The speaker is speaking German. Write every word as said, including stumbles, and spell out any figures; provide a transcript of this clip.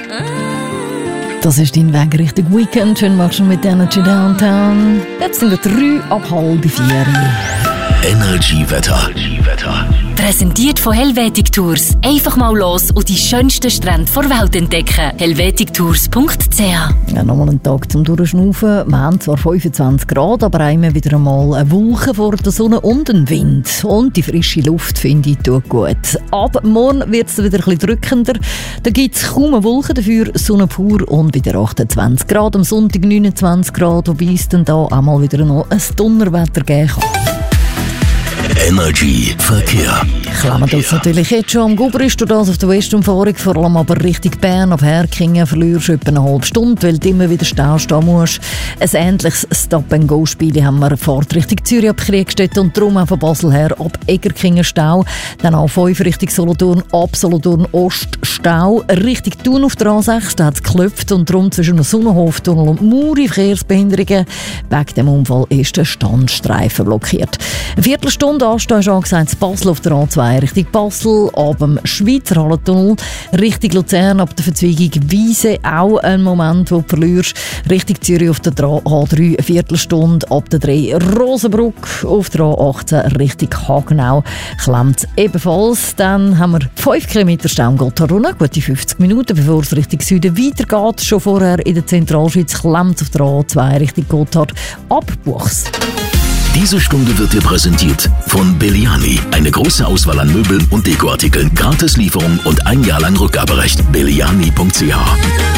Das ist dein Weg Richtung Weekend. Schön machst du mit Energy Downtown. Jetzt sind wir drei ab halb vier. Energy Wetter. Präsentiert von Helvetic Tours. Einfach mal los und die schönsten Strände der Welt entdecken. helvetic tours punkt c h. Ja, nochmal einen Tag zum Durchschnaufen. Wir haben zwar fünfundzwanzig Grad, aber immer wieder einmal eine Wolke vor der Sonne und einen Wind. Und die frische Luft, finde ich, tut gut. Ab morgen wird es wieder ein bisschen drückender. Da gibt es kaum eine Wolke, dafür Sonne pur und wieder achtundzwanzig Grad. Am Sonntag neunundzwanzig Grad, wobei es dann da auch mal wieder noch ein Donnerwetter geben kann. Energy Verkehr. Klemmen uns natürlich jetzt schon am Gubrist und das auf der Westumfahrung, vor allem aber Richtung Bern, auf Herkingen verlierst du etwa eine halbe Stunde, weil du immer wieder Stau stehen musst. Ein ähnliches Stop-and-Go-Spiel haben wir Fahrt Richtung Zürich ab Kriegstedt und darum auch von Basel her ab Egerkingen Stau. Dann auch fünf Richtung Solothurn, ab Solothurn Ost Stau. Richtung Thun auf der A sechs, da hat es geklopft und darum zwischen dem Sonnenhoftunnel und Muri Verkehrsbehinderungen. Wegen dem Unfall ist der Standstreifen blockiert. Eine Viertelstunde Anstehen ist angesagt, Basel auf der A zwei Richtung Basel, ab dem Schweizer Hallentunnel, Richtung Luzern ab der Verzweigung Wiese, auch ein Moment, wo du verlierst, Richtung Zürich auf der A drei, eine Viertelstunde, ab der drei Rosenbruck, auf der A achtzehn Richtung Hagenau, klemmt ebenfalls. Dann haben wir fünf Kilometer Stau am Gotthardtunnel, gute fünfzig Minuten, bevor es Richtung Süden weitergeht. Schon vorher in der Zentralschweiz klemmt auf der A zwei Richtung Gotthard ab Buchs. Diese Stunde wird dir präsentiert von Belliani. Eine große Auswahl an Möbeln und Dekoartikeln, Gratislieferung und ein Jahr lang Rückgaberecht. belliani punkt c h.